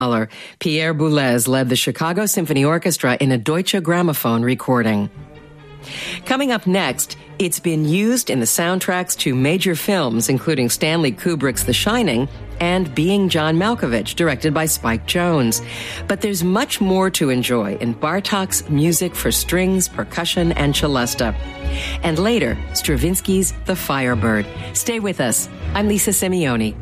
Pierre Boulez led the Chicago Symphony Orchestra in a Deutsche Grammophon recording. Coming up next, it's been used in the soundtracks to major films, including Stanley Kubrick's The Shining and Being John Malkovich, directed by Spike Jonze. But there's much more to enjoy in Bartók's music for strings, percussion, and celesta. And later, Stravinsky's The Firebird. Stay with us. I'm Lisa Simeoni.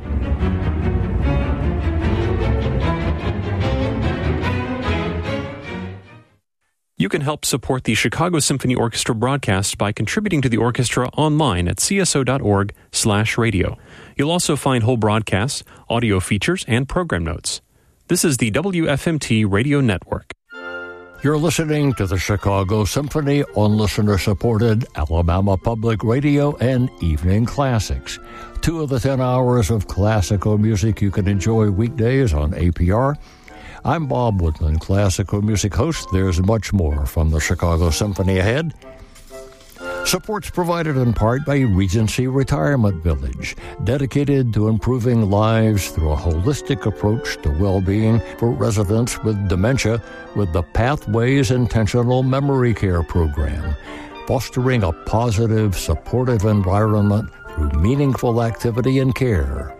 You can help support the Chicago Symphony Orchestra broadcast by contributing to the orchestra online at cso.org/radio. You'll also find whole broadcasts, audio features, and program notes. This is the WFMT Radio Network. You're listening to the Chicago Symphony on listener-supported Alabama Public Radio and Evening Classics. 2 of the 10 hours of classical music you can enjoy weekdays on APR. I'm Bob Woodman, classical music host. There's much more from the Chicago Symphony ahead. Support's provided in part by Regency Retirement Village, dedicated to improving lives through a holistic approach to well-being for residents with dementia with the Pathways Intentional Memory Care Program, fostering a positive, supportive environment through meaningful activity and care.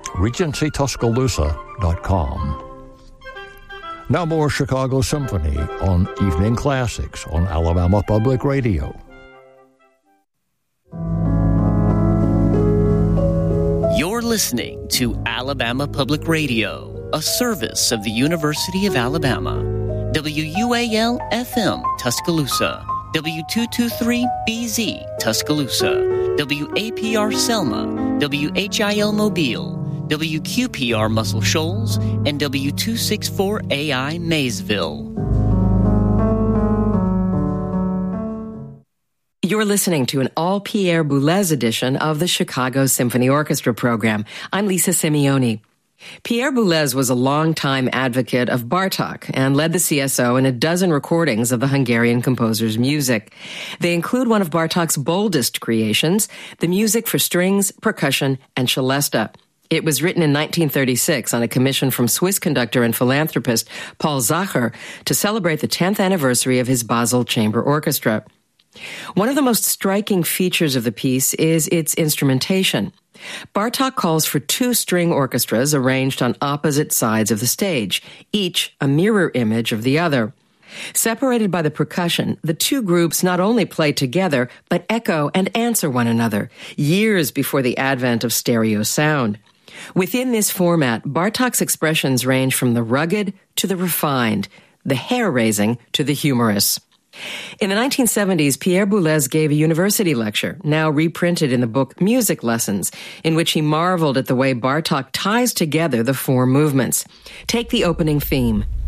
RegencyTuscaloosa.com. Now more Chicago Symphony on Evening Classics on Alabama Public Radio. You're listening to Alabama Public Radio, a service of the University of Alabama. WUAL-FM Tuscaloosa, W223BZ Tuscaloosa, WAPR Selma, WHIL Mobile, WQPR Muscle Shoals, and W264AI Maysville. You're listening to an all-Pierre Boulez edition of the Chicago Symphony Orchestra program. I'm Lisa Simeoni. Pierre Boulez was a longtime advocate of Bartók and led the CSO in a dozen recordings of the Hungarian composer's music. They include one of Bartók's boldest creations, the music for strings, percussion, and celesta. It was written in 1936 on a commission from Swiss conductor and philanthropist Paul Zacher to celebrate the 10th anniversary of his Basel Chamber Orchestra. One of the most striking features of the piece is its instrumentation. Bartók calls for 2 string orchestras arranged on opposite sides of the stage, each a mirror image of the other. Separated by the percussion, the 2 groups not only play together, but echo and answer one another, years before the advent of stereo sound. Within this format, Bartók's expressions range from the rugged to the refined, the hair-raising to the humorous. In the 1970s, Pierre Boulez gave a university lecture, now reprinted in the book Music Lessons, in which he marveled at the way Bartók ties together the 4 movements. Take the opening theme.